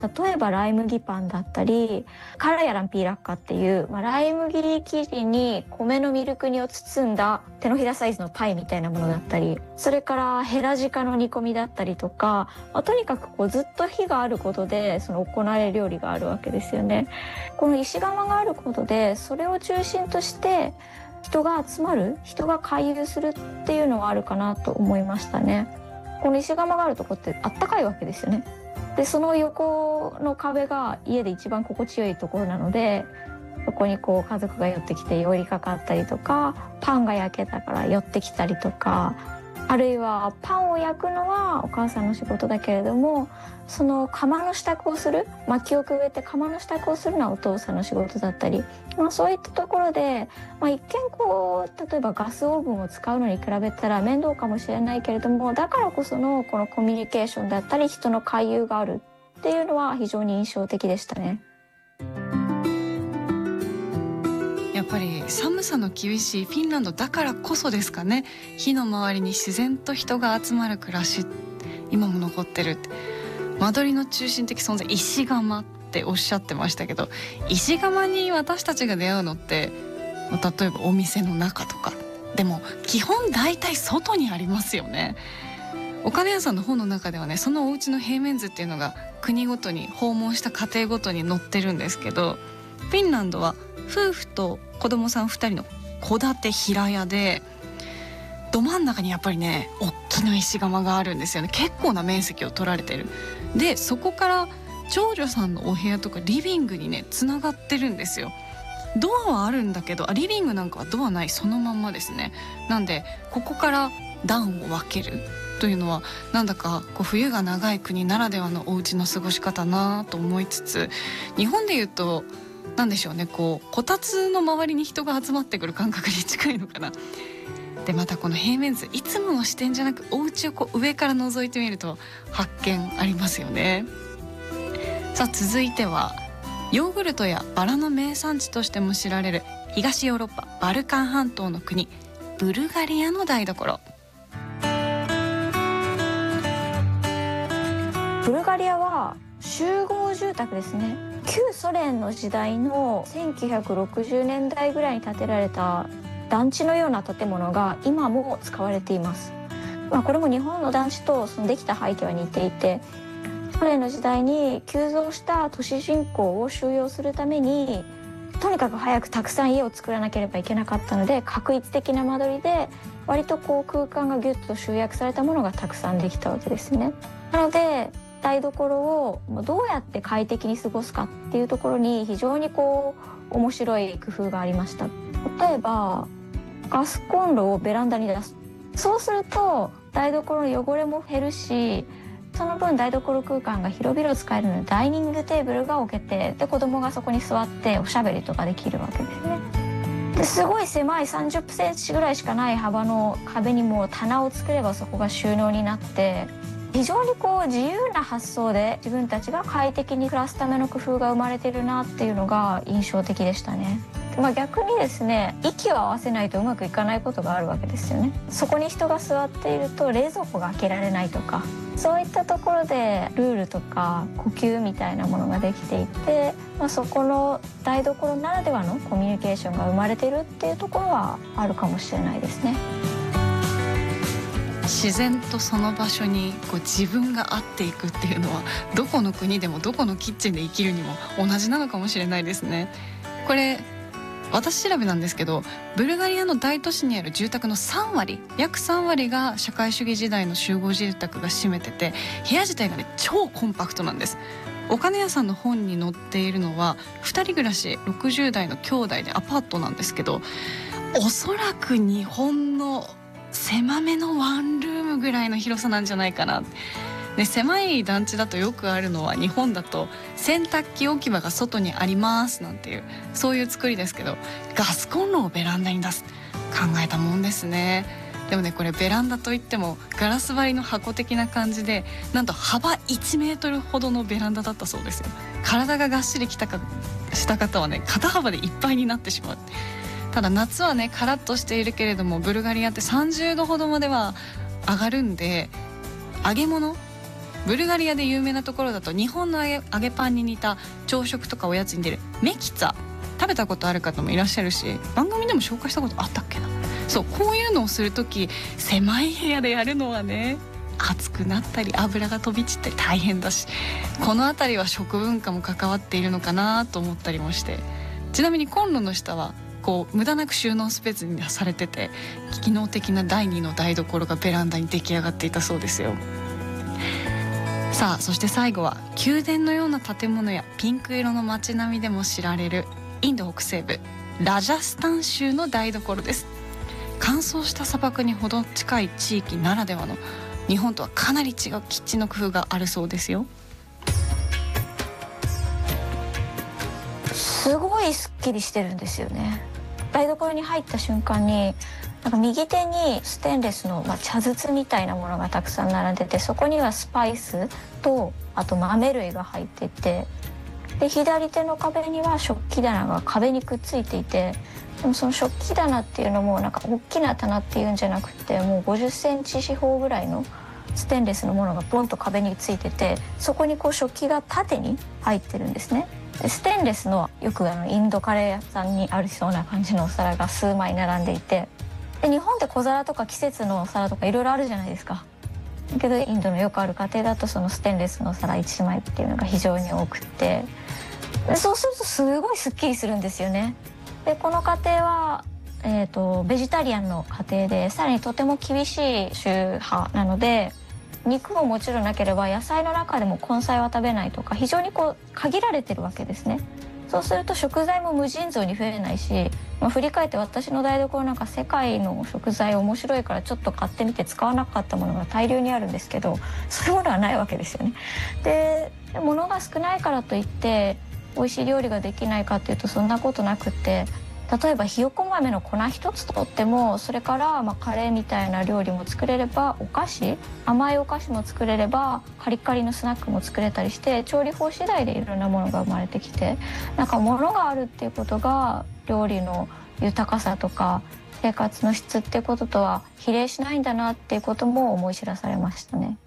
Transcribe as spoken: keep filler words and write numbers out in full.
例えばライ麦パンだったり、カラヤランピーラッカっていう、まあ、ライ麦生地に米のミルク煮を包んだ手のひらサイズのパイみたいなものだったり、それからヘラジカの煮込みだったりとか、まあ、とにかくこうずっと火があることでその行われる料理があるわけですよね。この石窯があることでそれを中心として人が集まる、人が回遊するっていうのはあるかなと思いましたね。この石窯があるとこってあったかいわけですよね。でその横の壁が家で一番心地よいところなので、そこにこう家族が寄ってきて寄りかかったりとか、パンが焼けたから寄ってきたりとか、あるいはパンを焼くのはお母さんの仕事だけれども、その窯の支度をする、薪をくべて窯の支度をするのはお父さんの仕事だったり、まあ、そういったところで、まあ、一見こう例えばガスオーブンを使うのに比べたら面倒かもしれないけれども、だからこそのこのコミュニケーションだったり人の回遊があるっていうのは非常に印象的でしたね。 やっぱり寒さの厳しいフィンランドだからこそですかね、火の周りに自然と人が集まる暮らし今も残ってるって。間取りの中心的存在、石窯っておっしゃってましたけど、石窯に私たちが出会うのって例えばお店の中とかでも基本大体外にありますよね。お金屋さんの本の中ではね、そのお家の平面図っていうのが国ごとに訪問した家庭ごとに載ってるんですけど、フィンランドは夫婦と子供さんふたりの戸建て平屋で、ど真ん中にやっぱりね大きな石窯があるんですよね。結構な面積を取られてる。でそこから長女さんのお部屋とかリビングにねつながってるんですよ。ドアはあるんだけど、あリビングなんかはドアない、そのまんまですね。なんでここから段を分けるというのはなんだかこう冬が長い国ならではのお家の過ごし方なと思いつつ、日本でいうとなんでしょうね、こうこたつの周りに人が集まってくる感覚に近いのかな。でまたこの平面図、いつもの視点じゃなくお家をこう上から覗いてみると発見ありますよね。さあ続いてはヨーグルトやバラの名産地としても知られる東ヨーロッパバルカン半島の国ブルガリアの台所。 ブルガリアは集合住宅ですね。旧ソ連の時代のせんきゅうひゃくろくじゅうねんだいぐらいに建てられた団地のような建物が今も使われています。まあ、これも日本の団地とそのできた背景は似ていて、ソ連の時代に急増した都市人口を収容するためにとにかく早くたくさん家を作らなければいけなかったので、画一的な間取りで割とこう空間がギュッと集約されたものがたくさんできたわけですね。なので台所をどうやって快適に過ごすかっていうところに非常にこう面白い工夫がありました。例えばガスコンロをベランダに出す。そうすると台所の汚れも減るし、その分台所空間が広々使えるのでダイニングテーブルが置けて、で子供がそこに座っておしゃべりとかできるわけですね。ですごい狭いさんじゅっセンチぐらいしかない幅の壁にも棚を作ればそこが収納になって、非常にこう自由な発想で自分たちが快適に暮らすための工夫が生まれてるなっていうのが印象的でしたね。まあ、逆にですね、息を合わせないとうまくいかないことがあるわけですよね。そこに人が座っていると冷蔵庫が開けられないとか、そういったところでルールとか呼吸みたいなものができていて、まあ、そこの台所ならではのコミュニケーションが生まれているっていうところはあるかもしれないですね。 自然とその場所にこう自分が合っていくっていうのはどこの国でもどこのキッチンで生きるにも同じなのかもしれないですね。これ私調べなんですけど、ブルガリアの大都市にある住宅のさんわり、約さんわりが社会主義時代の集合住宅が占めてて、部屋自体がね超コンパクトなんです。お金屋さんの本に載っているのはふたり暮らしろくじゅうだいの兄弟でアパートなんですけど、おそらく日本の狭めのワンルームぐらいの広さなんじゃないかな。で狭い団地だとよくあるのは、日本だと洗濯機置き場が外にありますなんていうそういう作りですけど、ガスコンロをベランダに出す、考えたもんですね。でもねこれベランダといってもガラス張りの箱的な感じで、なんと幅いちメートルほどのベランダだったそうですよ。体ががっしりきたかした方はね肩幅でいっぱいになってしまう。ただ夏はねカラッとしているけれども、ブルガリアってさんじゅうどほどまでは上がるんで、揚げ物ブルガリアで有名なところだと日本の揚げ、揚げパンに似た朝食とかおやつに出るメキツァ、食べたことある方もいらっしゃるし、番組でも紹介したことあったっけな。そう、こういうのをするとき狭い部屋でやるのはね、熱くなったり油が飛び散ったり大変だし、この辺りは食文化も関わっているのかなと思ったりもして、ちなみにコンロの下はこう無駄なく収納スペースにされてて、機能的なだいにの台所がベランダに出来上がっていたそうですよ。さあ、そして最後は宮殿のような建物やピンク色の街並みでも知られるインド北西部ラジャスタン州の台所です。乾燥した砂漠にほど近い地域ならではの日本とはかなり違うキッチンの工夫があるそうですよ。 すごいすっきりしてるんですよね。台所に入った瞬間になんか右手にステンレスの、まあ、茶筒みたいなものがたくさん並んでて、そこにはスパイスとあと豆類が入ってて、で左手の壁には食器棚が壁にくっついていて、でもその食器棚っていうのもなんか大きな棚っていうんじゃなくて、もうごじゅっセンチ四方ぐらいのステンレスのものがボンと壁についてて、そこにこう食器が縦に入ってるんですね。でステンレスのよくあのインドカレー屋さんにありそうな感じのお皿が数枚並んでいて、で日本って小皿とか季節のお皿とかいろいろあるじゃないですか。だけどインドのよくある家庭だとそのステンレスのお皿いちまいっていうのが非常に多くて、でそうするとすごいすっきりするんですよね。でこの家庭は、えーと、ベジタリアンの家庭で、さらにとても厳しい宗派なので、肉ももちろんなければ野菜の中でも根菜は食べないとか、非常にこう限られてるわけですね。そうすると食材も無尽蔵に増えないし、まあ、振り返って私の台所なんか世界の食材面白いからちょっと買ってみて使わなかったものが大量にあるんですけど、そういうものはないわけですよね。で物が少ないからといって美味しい料理ができないかっていうとそんなことなくって、例えばひよこ豆の粉一つとっても、それからまあカレーみたいな料理も作れれば、お菓子甘いお菓子も作れれば、カリカリのスナックも作れたりして、調理法次第でいろんなものが生まれてきて、なんか物があるっていうことが料理の豊かさとか生活の質っていうこととは比例しないんだなっていうことも思い知らされましたね。